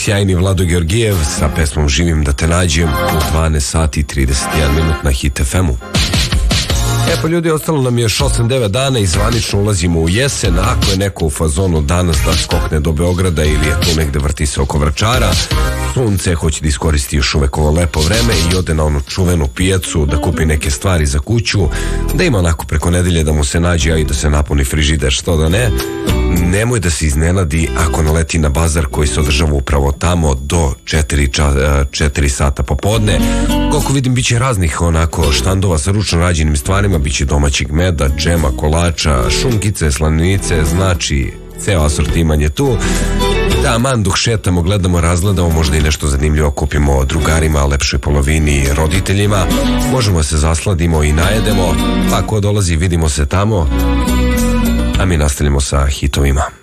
sjajni Vlado Georgijev sa pesmom Živim da te nađem u 12 sati i 31 minut na Hit FM-u. Pa ljudi, ostalo nam je još 8-9 dana i zvanično ulazimo u jesen. Ako je neko u fazonu danas da skokne do Beograda ili je tu negde vrti se oko Vračara, sunce, hoće da iskoristi još uvek ovo lepo vreme i ode na onu čuvenu pijacu da kupi neke stvari za kuću, da ima onako preko nedelje da mu se nađe, a i da se napuni frižider, što da ne. Nemoj da se iznenadi ako naleti na bazar koji se održava upravo tamo do 4 sata popodne. Koliko vidim, bit će raznih onako štandova sa ručno rađenim stvarima, bit će domaćeg meda, džema, kolača, šunkice, slaninice, znači ceo asortiman je tu. Da, man dok šetamo, gledamo, razgledamo, možda i nešto zanimljivo kupimo drugarima, lepšoj polovini, roditeljima. Možemo se zasladimo i najedemo, pa ko dolazi vidimo se tamo, a mi nastavljamo sa hitovima.